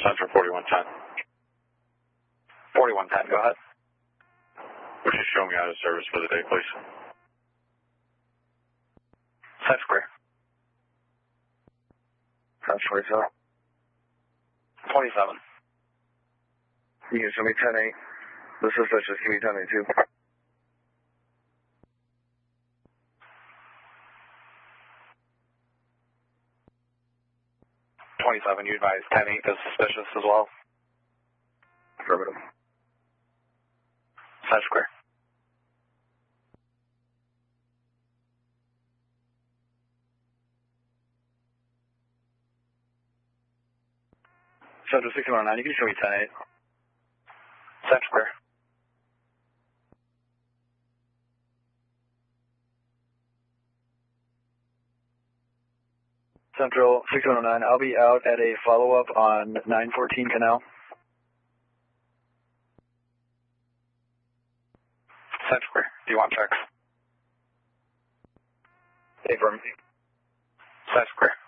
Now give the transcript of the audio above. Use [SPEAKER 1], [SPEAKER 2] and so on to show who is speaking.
[SPEAKER 1] Center 4110.
[SPEAKER 2] 4110, go ahead.
[SPEAKER 1] Would you show me out of service for the day, please?
[SPEAKER 2] Set square.
[SPEAKER 3] 27.
[SPEAKER 2] 27.
[SPEAKER 3] You can show me 10-8. This is such as give me 10-8 too.
[SPEAKER 2] 27, you advise 10-8 is suspicious as well.
[SPEAKER 3] Affirmative.
[SPEAKER 2] Set square. Center 6109, you can show me 10-8. Set square. Central 6109, I'll be out at a follow-up on 914 Canal. Set square. Do you want checks? Affirm. Set square.